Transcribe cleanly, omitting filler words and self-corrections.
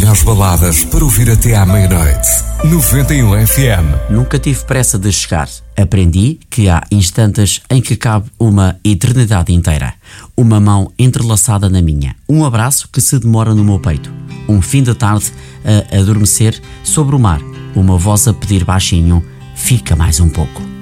melhores baladas para ouvir até à meia-noite. 91 FM. Nunca tive pressa de chegar. Aprendi que há instantes em que cabe uma eternidade inteira. Uma mão entrelaçada na minha. Um abraço que se demora no meu peito. Um fim de tarde a adormecer sobre o mar. Uma voz a pedir baixinho: fica mais um pouco.